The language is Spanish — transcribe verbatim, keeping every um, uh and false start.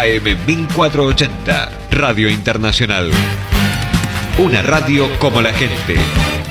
A M mil cuatrocientos ochenta, Radio Internacional. Una radio como la gente.